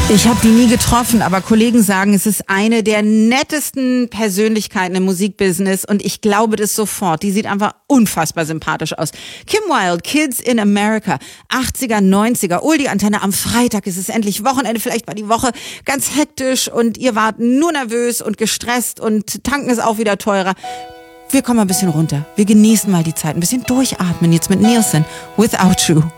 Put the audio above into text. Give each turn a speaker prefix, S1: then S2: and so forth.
S1: Ich habe die nie getroffen, aber Kollegen sagen, es ist eine der nettesten Persönlichkeiten im Musikbusiness und ich glaube das sofort. Die sieht einfach unfassbar sympathisch aus. Kim Wilde, Kids in America, 80er, 90er, die Antenne am Freitag, ist es endlich Wochenende, vielleicht war die Woche ganz hektisch und ihr wart nur nervös und gestresst und tanken ist auch wieder teurer. Wir kommen mal ein bisschen runter, wir genießen mal die Zeit, ein bisschen durchatmen jetzt mit Nielsen, Without You.